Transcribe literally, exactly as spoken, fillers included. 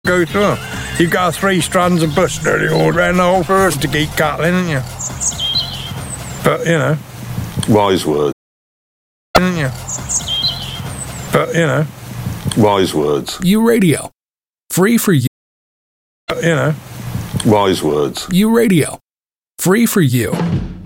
Go through 'em. You've got three strands of bush nearly all around the whole forest to keep cattling, haven't you? But, you know. Wise words. Haven't you? But, you know. Wise words. U Radio. Free for you. But, you know. Wise words. U Radio. Free for you.